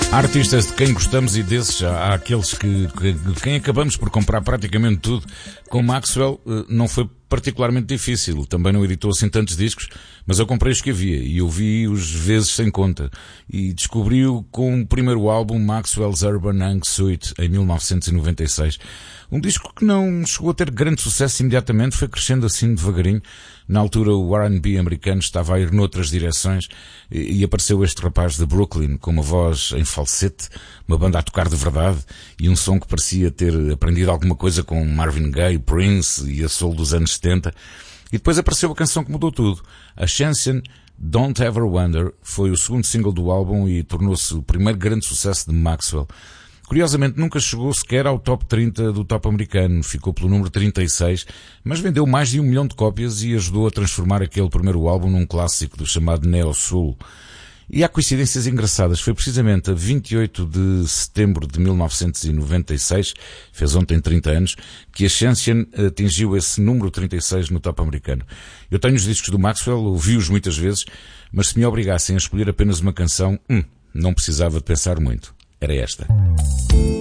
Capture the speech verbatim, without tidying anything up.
Há artistas de quem gostamos e desses há aqueles que, que, de quem acabamos por comprar praticamente tudo. Com Maxwell não foi particularmente difícil, também não editou assim tantos discos, mas eu comprei os que havia e ouvi-os vezes sem conta. E descobri-o com o primeiro álbum, Maxwell's Urban Hang Suite, em mil novecentos e noventa e seis. Um disco que não chegou a ter grande sucesso imediatamente, foi crescendo assim devagarinho. Na altura o R and B americano estava a ir noutras direções e apareceu este rapaz de Brooklyn com uma voz em falsete, uma banda a tocar de verdade e um som que parecia ter aprendido alguma coisa com Marvin Gaye, Prince e a soul dos anos setenta. E depois apareceu a canção que mudou tudo. Ascension, Don't Ever Wonder, foi o segundo single do álbum e tornou-se o primeiro grande sucesso de Maxwell. Curiosamente nunca chegou sequer ao top trinta do top americano, ficou pelo número trinta e seis, mas vendeu mais de um milhão de cópias e ajudou a transformar aquele primeiro álbum num clássico do chamado Neo Soul. E há coincidências engraçadas, foi precisamente a vinte e oito de setembro de mil novecentos e noventa e seis, fez ontem trinta anos, que a Ascension atingiu esse número trinta e seis no top americano. Eu tenho os discos do Maxwell, ouvi-os muitas vezes, mas se me obrigassem a escolher apenas uma canção, hum, não precisava de pensar muito. Era esta.